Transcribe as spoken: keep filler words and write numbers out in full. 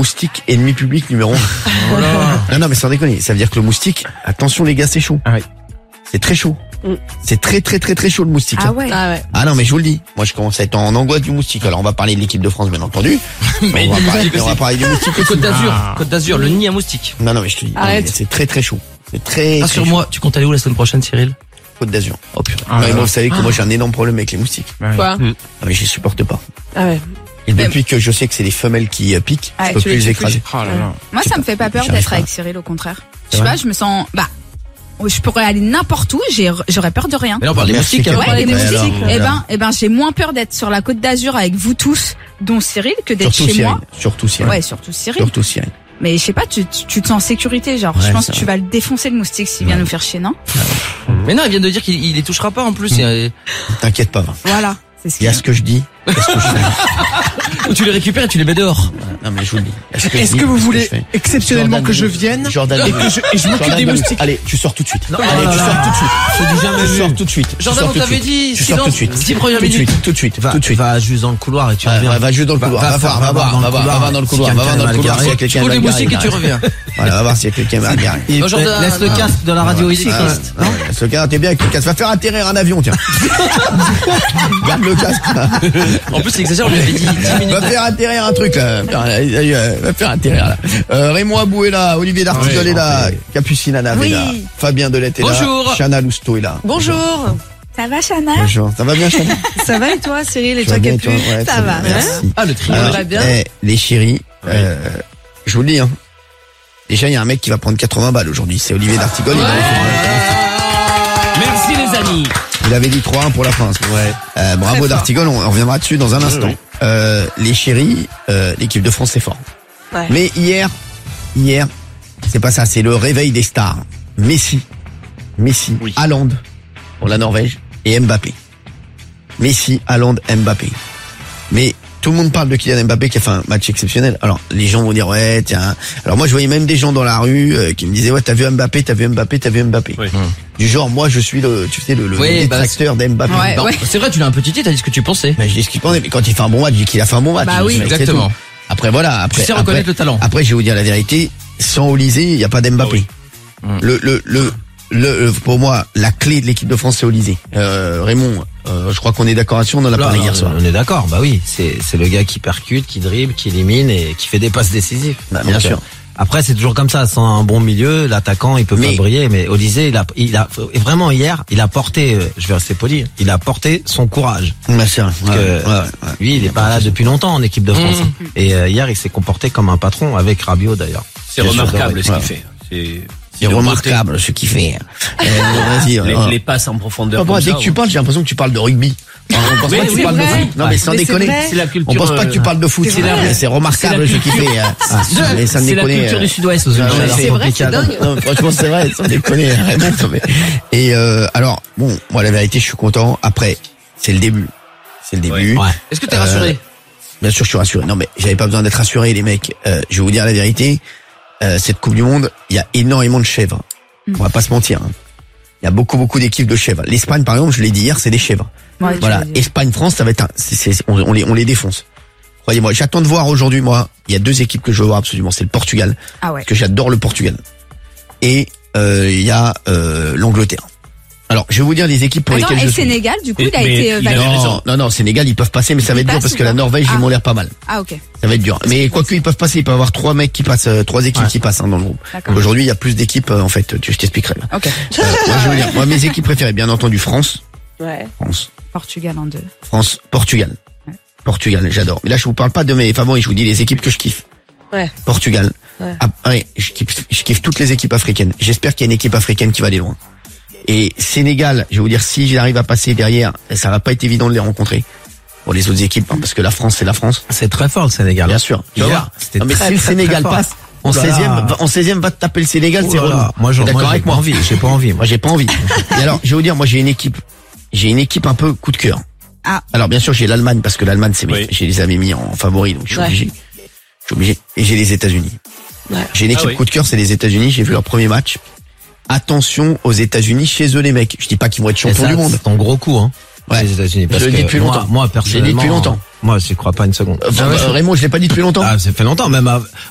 moustique ennemi public numéro un. Oh là. Non, non, mais sans déconner. Ça veut dire que le moustique, attention les gars, c'est chaud. Ah oui. C'est très chaud. Mm. C'est très très très très chaud le moustique. Ah ouais. Ah ouais. Ah non, mais je vous le dis. Moi, je commence à être en angoisse du moustique. Alors, on va parler de l'équipe de France, bien entendu. Mais on, va du parler, moustique on va aussi. parler du moustique aussi. Côte d'Azur, Ah. Côte d'Azur, le nid à moustiques. Non, non, mais je te dis. Arrête. non, mais C'est très très chaud. C'est très. très Rassure-moi, tu comptes aller où la semaine prochaine, Cyril? chaud. Côte d'Azur. Oh putain. Ah, Non, mais là, moi, là. vous savez que moi, j'ai un énorme problème avec les moustiques. Ouais. Quoi? Ah, mais je les supporte pas. Ah ouais. Et depuis que je sais que c'est les femelles qui euh, piquent, Ah, je peux tu plus les les tues écraser. Oh là là. Moi, Je ça sais me fait pas peur j'arrive d'être pas. avec Cyril, au contraire. C'est Je sais vrai pas, je me sens, bah, je pourrais aller n'importe où, j'ai, j'aurais peur de rien. Mais là, on parle des Merci, moustiques. Caro. hein. Ouais, les Ouais, moustiques. alors, Eh alors. ben, eh ben, j'ai moins peur d'être sur la Côte d'Azur avec vous tous, dont Cyril, que d'être Surtout chez Cyril. moi. Surtout Cyril. Ouais, surtout Cyril. Surtout Cyril. Mais je sais pas, tu, tu, tu te sens en sécurité, genre. Ouais, je pense c'est que tu vas le défoncer le moustique s'il vient nous faire chier, non? Mais non, il vient de dire qu'il il les touchera pas en plus. Et- T'inquiète pas. Voilà. C'est ce Il y a qu'il ce que je dis. et ce que je fais. Ou tu les récupères et tu les mets dehors. Non, mais je vous le dis. Il y a ce que je Est-ce dis que vous et ce voulez je fais. exceptionnellement Jordan que je Denis. vienne Jordan et Denis. que je, et je m'occupe Jordan des Denis. moustiques? Allez, tu sors tout de suite. Non, Allez, oh là tu là. sors tout de suite. C'est du jamais Tu vu. sors tout de suite. Tu Jordan, sors on tout de t'avait suite. dit, Tu sors silence, tout de suite. dix premières Tout de minutes. suite. Tout de suite. Va, Tout de suite. va juste dans le couloir et tu Ouais, reviens. va, va juste dans le Va- couloir. va Va faire- voir, va va voir, voir va dans voir, le va voir dans le couloir. couloir. Va voir dans le Si couloir s'il y a quelqu'un quelqu'un Tu qui les va moustiques et garer. tu reviens. Voilà, va voir s'il y a quelqu'un qui va garer. Et Non, Jordan, laisse le non. casque de la radio ici, Ah, Christ. ouais, ouais, ce gars, t'es bien avec le casque. Va faire atterrir un avion, tiens. Garde le casque. En plus, c'est exagère, on lui avait dit dix minutes. Va faire atterrir un truc, là. Va faire atterrir, là. Euh, Raymond Abou est là, Olivier D'Artigol est là, Capucine Anna est Oui. là, Fabien Delette est là. Bonjour. Chana Lousteau est là. Bonjour. Ça va, Chana? Bonjour. Ça va bien, Chana? Ça va et toi, Cyril? Et Ça va toi, bien, Capu? toi? Ouais, Ça très va. bien, merci. Ah, le trio. Alors, va bien. eh, les chéris, euh, je vous le dis, hein. Déjà, il y a un mec qui va prendre quatre-vingts balles aujourd'hui. C'est Olivier D'Artigol. Il, avait fait- Merci les amis. il avait dit trois un pour la France. Ouais. Euh, bravo fort. D'Artigol. On, on reviendra dessus dans un instant. Euh, les chéris, euh, l'équipe de France, c'est fort. Ouais. Mais hier, hier, c'est pas ça. C'est le réveil des stars. Messi, Messi, Oui. Haaland pour la Norvège et Mbappé. Messi, Haaland, Mbappé. Mais tout le monde parle de Kylian Mbappé qui a fait un match exceptionnel. Alors les gens vont dire ouais tiens. Alors moi je voyais même des gens dans la rue euh, qui me disaient ouais t'as vu Mbappé, t'as vu Mbappé, t'as vu Mbappé. Oui. Du genre moi je suis le tu sais le, le Oui, bah, détracteur d'Mbappé. Ouais, Non, ouais. C'est vrai, tu l'as un peu tité, t'as dit ce que tu pensais. mais je dis ce qu'il pensait, mais quand il fait un bon match, je dis qu'il a fait un bon match. Bah Je oui. dis, c'est Exactement. tout. Après voilà, après Tu sais après, reconnaître le talent. après je vais vous dire la vérité, sans Olysée, il y a pas d'Mbappé. Ah oui. Le le le le le- pour moi la clé de l'équipe de France c'est Olysée. Euh, Raymond, euh, je crois qu'on est d'accord là-dessus, on en a Là, parlé hier on- soir. On est d'accord, bah oui, c'est c'est le gars qui percute, qui dribble, qui élimine et qui fait des passes décisives. Bah, bien Donc, sûr. euh, Après, c'est toujours comme ça, sans un bon milieu, l'attaquant, il peut Mais- pas briller, mais Olysée, il a, il a, et vraiment hier, il a porté, euh, je vais rester poli, il a porté son courage. Ouais, c'est vrai. Parce Ouais, que ouais, ouais. lui, il est pas là depuis longtemps en équipe de France. Mmh. Et euh, hier, il s'est comporté comme un patron avec Rabiot d'ailleurs. C'est Bien sûr, remarquable ce ouais. qu'il fait. C'est C'est remarquable ce qu'il fait. Euh, vas-y, Les, euh, les passes en profondeur. Pas pour- comme dès ça, que tu parles, j'ai l'impression que tu parles de rugby. Enfin, on pense Oui, pas que tu oui, parles de vrai. foot. Non, mais sans Mais c'est déconner. vrai. c'est la culture. On pense pas que tu euh, parles de foot. c'est C'est vrai. c'est remarquable ce qu'il fait. hein. Ah, mais sans C'est la déconner. culture euh, du Sud-Ouest. Ouais, aux ouais, États-Unis. C'est vrai, c'est dingue. Non, franchement, c'est vrai, sans déconner. Raymond, non, mais- Et euh, alors, bon, moi, la vérité, je suis content. Après, c'est le début. C'est le début. Ouais. Est-ce que t'es Euh, rassuré? Bien sûr, je suis rassuré. Non, mais j'avais pas besoin d'être rassuré, les mecs. Euh, je vais vous dire la vérité. Euh, cette Coupe du Monde, il y a énormément de chèvres. On va pas se mentir. hein. Il y a beaucoup, beaucoup d'équipes de chèvres. L'Espagne, par exemple, je l'ai dit hier, c'est des chèvres. Ouais, tu Voilà. l'as dit. Espagne-France, ça va être un, c'est, c'est- on, on les, on les défonce. Croyez-moi. J'attends de voir aujourd'hui, moi. Il y a deux équipes que je veux voir absolument. C'est le Portugal. Ah ouais. Parce que j'adore le Portugal. Et, euh, il y a, euh, l'Angleterre. Alors, je vais vous dire les équipes pour Attends, lesquelles et je suis. Sénégal, du coup, Et- il a mais été euh, il a validé. raison. Non, non, non, Sénégal, ils peuvent passer, mais ça Ils va être dur passent parce ou que la pas Norvège, Ah. ils m'ont l'air pas mal. Ah ok. Ça va être dur. Mais quoi qu'ils peuvent passer, il peut y avoir trois mecs qui passent, euh, trois équipes Ouais. qui passent hein, dans le groupe. D'accord. Donc aujourd'hui, il y a plus d'équipes, euh, en fait. Tu, je t'expliquerai. Là. Ok. Euh, moi, je veux dire, moi, mes équipes préférées, bien entendu, France, Ouais. France, Portugal en deux. France, Portugal. Ouais. Portugal, j'adore. Mais là, je vous parle pas de mes favoris, je vous dis les équipes que je kiffe. Ouais. Portugal. Ouais. Ah, ouais, je kiffe, je kiffe toutes les équipes africaines. J'espère qu'il y a une équipe africaine qui va aller loin. Et Sénégal, je vais vous dire, si j'arrive à passer derrière, ça va pas être évident de les rencontrer. Pour les autres équipes, hein, parce que la France, c'est la France. C'est très fort le Sénégal. Bien sûr. Tu vas Hier, voir. c'était Non, mais très, si le très, Sénégal très fort. passe, en Ouh là là. seizième, va- en seizième, va te taper le Sénégal, Oh c'est là relou. là. Moi, T'es j'en- d'accord moi, j'ai avec pas moi? envie, j'ai pas envie. Moi, j'ai pas envie. Et alors, je vais vous dire, moi, j'ai une équipe. J'ai une équipe un peu coup de cœur. Ah. Alors, bien sûr, j'ai l'Allemagne, parce que l'Allemagne, c'est mes, Oui. je les avais mis en favori, donc je suis Ouais. obligé. Je suis obligé. Et j'ai les États-Unis. Ouais. J'ai une équipe Ah oui. coup de cœur, c'est les États-Unis. J'ai vu leur premier match. Attention aux États-Unis chez eux, les mecs. Je dis pas qu'ils vont être Et champions ça, du monde. C'est ton gros coup, hein. Ouais. Les États-Unis. Je Parce le que dis depuis moi, longtemps. Moi, Je le dis personnellement. depuis longtemps. Moi, j'y crois pas une seconde. Enfin, euh, Raymond, je l'ai pas dit depuis longtemps. Ah, ça fait longtemps, même. à-